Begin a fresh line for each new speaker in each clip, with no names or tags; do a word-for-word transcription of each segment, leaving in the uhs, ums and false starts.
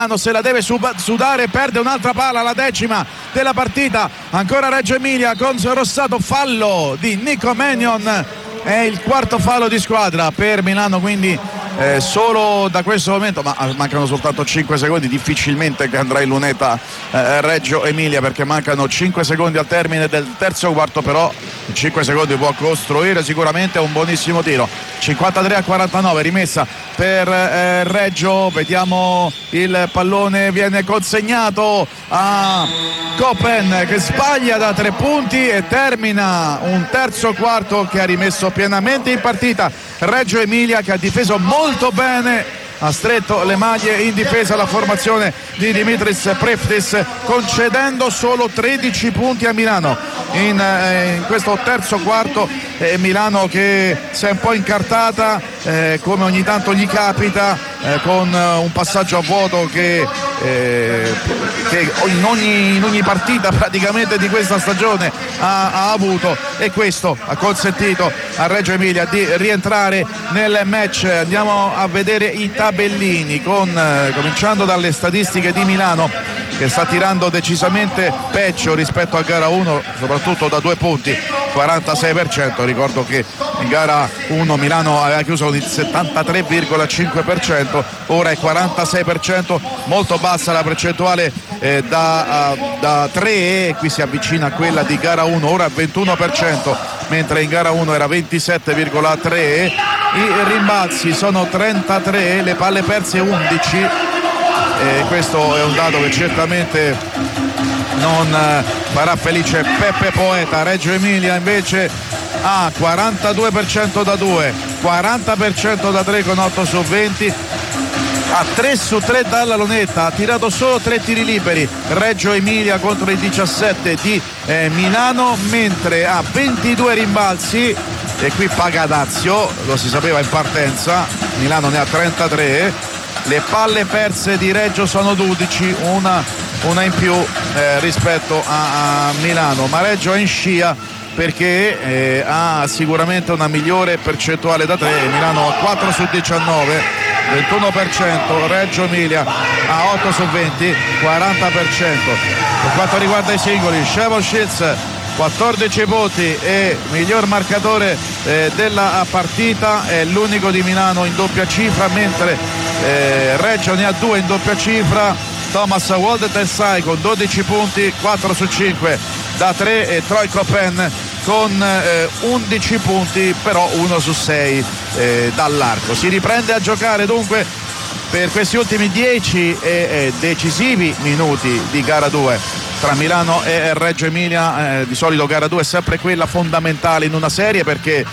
se la deve sudare, perde un'altra palla, la decima della partita. Ancora Reggio Emilia con Rossato, fallo di Nico Mannion, è il quarto fallo di squadra per Milano, quindi eh, solo da questo momento, ma mancano soltanto cinque secondi, difficilmente che andrà in lunetta eh, Reggio Emilia, perché mancano cinque secondi al termine del terzo quarto, però in cinque secondi può costruire sicuramente un buonissimo tiro. Cinquantatré a quarantanove, rimessa per eh, Reggio, vediamo il pallone viene consegnato a Copen che sbaglia da tre punti e termina un terzo quarto che ha rimesso pienamente in partita Reggio Emilia, che ha difeso molto bene, ha stretto le maglie in difesa la formazione di Dimitris Preftis, concedendo solo tredici punti a Milano in, eh, in questo terzo quarto. eh, Milano che si è un po' incartata, eh, come ogni tanto gli capita, eh, con eh, un passaggio a vuoto che, eh, che in, ogni, in ogni partita praticamente di questa stagione ha, ha avuto, e questo ha consentito a Reggio Emilia di rientrare nel match. Andiamo a vedere i tabellini, con, eh, cominciando dalle statistiche di Milano, che sta tirando decisamente peggio rispetto a gara uno, soprattutto da due punti, quarantasei per cento. Ricordo che in gara uno Milano aveva chiuso con il settantatré virgola cinque per cento, ora è quarantasei per cento, molto bassa la percentuale eh, da, uh, da tre, e qui si avvicina a quella di gara uno, ora ventuno per cento, mentre in gara uno era ventisette virgola tre. I rimbalzi sono trentatré, le palle perse undici, e questo è un dato che certamente non farà felice Peppe Poeta. Reggio Emilia invece ha quarantadue per cento da due, quaranta per cento da tre con otto su venti, a tre su tre dalla lunetta, ha tirato solo tre tiri liberi Reggio Emilia contro i diciassette di eh, Milano, mentre ha ventidue rimbalzi, e qui paga Dazio, lo si sapeva in partenza, Milano ne ha trentatré. Le palle perse di Reggio sono dodici, una, una in più eh, rispetto a, a Milano, ma Reggio è in scia perché eh, ha sicuramente una migliore percentuale da tre. Milano ha quattro su diciannove, ventuno per cento, Reggio Emilia ha otto su venti, quaranta per cento. Per quanto riguarda i singoli, Shevon Shields quattordici voti e miglior marcatore eh, della partita, è l'unico di Milano in doppia cifra, mentre eh, Reggio ne ha due in doppia cifra. Thomas Woldetessai con dodici punti, quattro su cinque da tre, e Troy Copen con eh, undici punti, però uno su sei eh, dall'arco. Si riprende a giocare dunque per questi ultimi dieci e eh, decisivi minuti di gara due tra Milano e Reggio Emilia. Eh, di solito gara due è sempre quella fondamentale in una serie, perché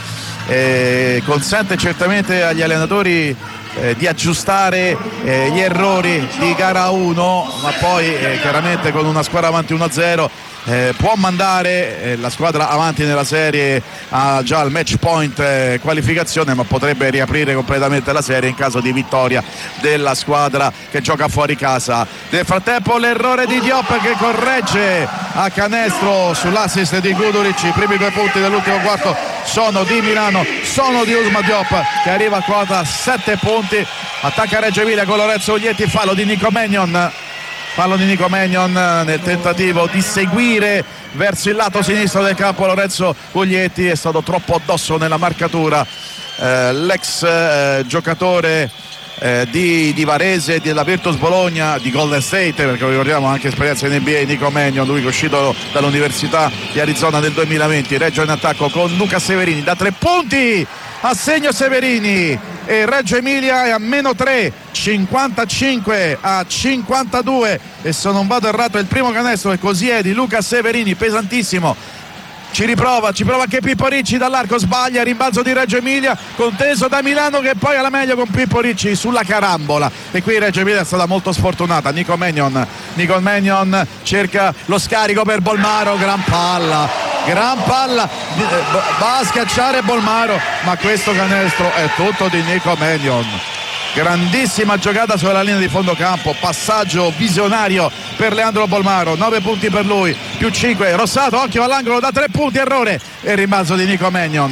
eh, consente certamente agli allenatori eh, di aggiustare eh, gli errori di gara uno, ma poi eh, chiaramente con una squadra avanti uno a zero Eh, può mandare eh, la squadra avanti nella serie a già al match point eh, qualificazione, ma potrebbe riaprire completamente la serie in caso di vittoria della squadra che gioca fuori casa. Nel frattempo l'errore di Diop che corregge a canestro sull'assist di Guduric. I primi due punti dell'ultimo quarto sono di Milano, sono di Ousmane Diop, che arriva a quota sette punti. Attacca Reggio Emilia con Lorenzo Uglietti, fallo di Nico Mannion. Fallo di Nico Mannion nel tentativo di seguire verso il lato sinistro del campo Lorenzo Uglietti, è stato troppo addosso nella marcatura eh, l'ex eh, giocatore eh, di, di Varese, della Virtus Bologna, di Golden State, perché lo ricordiamo anche esperienza in N B A, Nico Mannion, lui che è uscito dall'Università di Arizona nel duemilaventi. Reggio in attacco con Luca Severini da tre punti, a segno Severini, e Reggio Emilia è a meno tre, cinquantacinque a cinquantadue, e se non vado errato è il primo canestro, e così è, di Luca Severini, pesantissimo. Ci riprova, ci prova anche Pippo Ricci dall'arco, sbaglia, rimbalzo di Reggio Emilia conteso da Milano, che poi alla meglio con Pippo Ricci sulla carambola, e qui Reggio Emilia è stata molto sfortunata. Nico Mannion, Nico Mannion cerca lo scarico per Bolmaro, gran palla, gran palla, va a schiacciare Bolmaro, ma questo canestro è tutto di Nico Mannion. Grandissima giocata sulla linea di fondo campo, passaggio visionario per Leandro Bolmaro, nove punti per lui, più cinque Rossato, occhio all'angolo da tre punti, errore, e rimbalzo di Nico Mannion.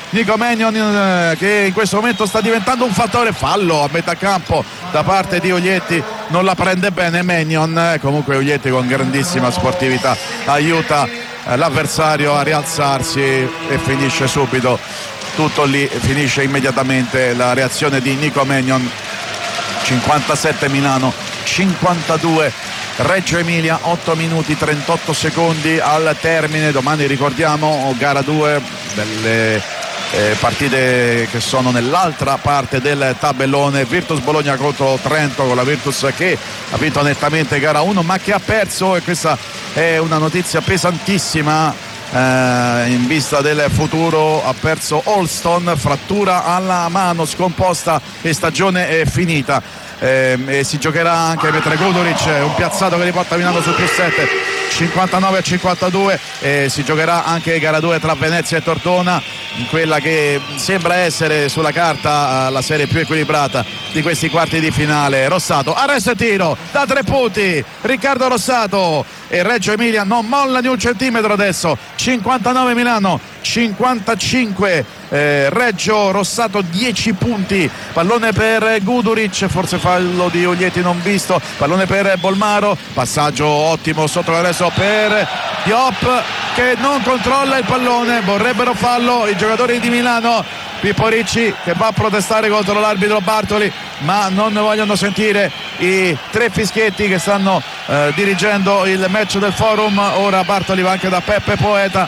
Nico Mannion eh, che in questo momento sta diventando un fattore. Fallo a metà campo da parte di Oglietti, non la prende bene Mannion, eh, comunque Oglietti con grandissima sportività aiuta eh, l'avversario a rialzarsi e finisce subito tutto lì, finisce immediatamente la reazione di Nico Mannion. cinquantasette Milano, cinquantadue Reggio Emilia, otto minuti trentotto secondi al termine. Domani ricordiamo gara due delle eh, partite che sono nell'altra parte del tabellone. Virtus Bologna contro Trento, con la Virtus che ha vinto nettamente gara uno ma che ha perso, e questa è una notizia pesantissima eh, in vista del futuro. Ha perso Holston, frattura alla mano scomposta e stagione è finita. Eh, e si giocherà anche mentre Guduric, un piazzato che riporta Milano sul più sette, cinquantanove a cinquantadue. E si giocherà anche gara due tra Venezia e Tortona, in quella che sembra essere sulla carta la serie più equilibrata di questi quarti di finale. Rossato, arresto e tiro da tre punti, Riccardo Rossato, e Reggio Emilia non molla di un centimetro adesso. Cinquantanove Milano, cinquantacinque eh, Reggio. Rossato dieci punti, pallone per Guduric, forse fallo di Oglietti non visto, pallone per Bolmaro, passaggio ottimo sotto l'arresto per Diop che non controlla il pallone, vorrebbero fallo i giocatori di Milano. Pippo Ricci che va a protestare contro l'arbitro Bartoli, ma non vogliono sentire i tre fischietti che stanno eh, dirigendo il match del Forum. Ora Bartoli va anche da Peppe Poeta,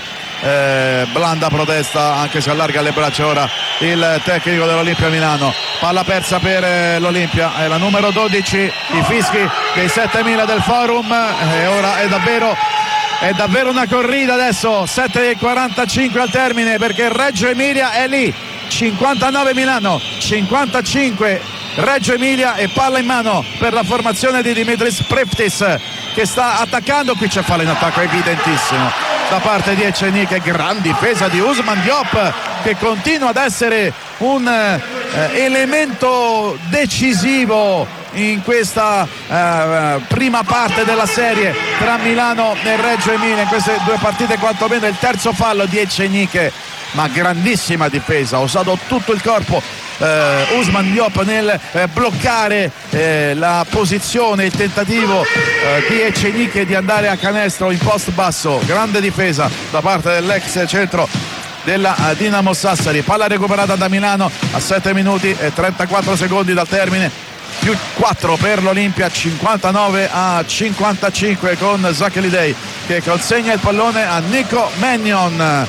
eh, blanda protesta anche se allarga le braccia ora il tecnico dell'Olimpia Milano. Palla persa per eh, l'Olimpia, è la numero dodici, i fischi dei settemila del Forum, e ora è davvero è davvero una corrida adesso. Sette e quarantacinque al termine, perché Reggio Emilia è lì. Cinquantanove Milano, cinquantacinque Reggio Emilia, e palla in mano per la formazione di Dimitris Preftis che sta attaccando. Qui c'è fallo in attacco evidentissimo da parte di Eceniche, gran difesa di Ousmane Diop che continua ad essere un eh, elemento decisivo in questa eh, prima parte della serie tra Milano e Reggio Emilia, in queste due partite quantomeno. Il terzo fallo di Eceniche, ma grandissima difesa, ha usato tutto il corpo eh, Ousmane Diop nel eh, bloccare eh, la posizione, il tentativo eh, di Eceniche di andare a canestro in post basso. Grande difesa da parte dell'ex centro della Dinamo Sassari. Palla recuperata da Milano a sette minuti e trentaquattro secondi dal termine, più quattro per l'Olimpia, cinquantanove a cinquantacinque, con Zachelidei che consegna il pallone a Nico Mannion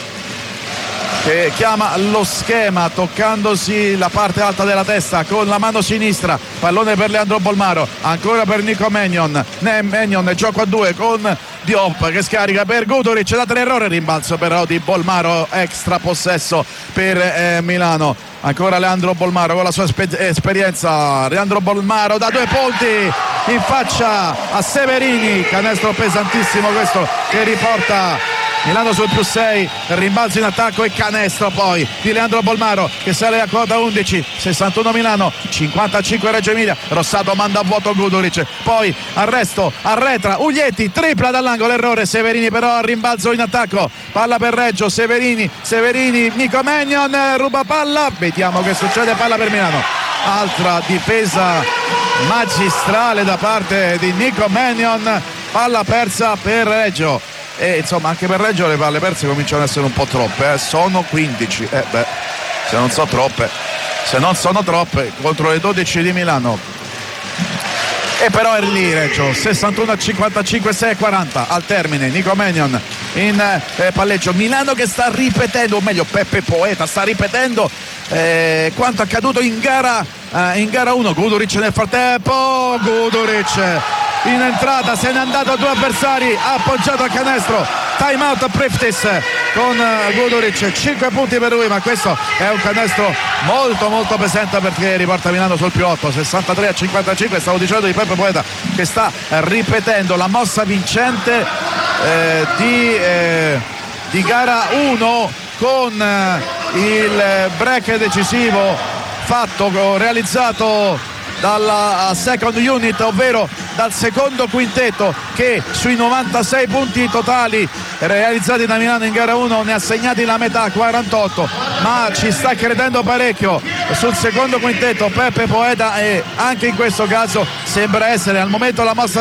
che chiama lo schema toccandosi la parte alta della testa con la mano sinistra. Pallone per Leandro Bolmaro, ancora per Nico Mannion. Mannion gioco a due con Diop che scarica per Guduric da tre, errore, rimbalzo però di Bolmaro, extra possesso per eh, Milano. Ancora Leandro Bolmaro con la sua esper- esperienza. Leandro Bolmaro da due punti in faccia a Severini, canestro pesantissimo questo che riporta Milano sul più sei, rimbalzo in attacco e canestro poi di Leandro Bolmaro che sale a quota undici. Sessantuno Milano, cinquantacinque Reggio Emilia. Rossato manda a vuoto Guduric, poi arresto, arretra Uglietti, tripla dall'angolo, errore. Severini però al rimbalzo in attacco, palla per Reggio, Severini, Severini, Nico Mannion ruba palla, vediamo che succede, palla per Milano. Altra difesa magistrale da parte di Nico Mannion, palla persa per Reggio. E insomma anche per Reggio le palle perse cominciano ad essere un po' troppe, eh. Sono quindici, eh beh, se non sono troppe, se non sono troppe contro le dodici di Milano. E però è lì Reggio, sessantuno a cinquantacinque, sei e quaranta al termine. Nico Mannion in eh, palleggio. Milano che sta ripetendo, o meglio Peppe Poeta sta ripetendo eh, quanto accaduto in gara eh, in gara uno. Guduric nel frattempo, Guduric in entrata, se n'è andato a due avversari, ha appoggiato a canestro. Time out Preftis con Guduric, cinque punti per lui, ma questo è un canestro molto molto pesante perché riporta Milano sul più otto, sessantatré a cinquantacinque. Stavo dicendo di Peppe Poeta che sta ripetendo la mossa vincente eh, di, eh, di gara uno con eh, il break decisivo fatto, realizzato dalla second unit, ovvero dal secondo quintetto, che sui novantasei punti totali realizzati da Milano in gara uno ne ha segnati la metà, quarantotto, ma ci sta credendo parecchio sul secondo quintetto Peppe Poeta, e anche in questo caso sembra essere al momento la mossa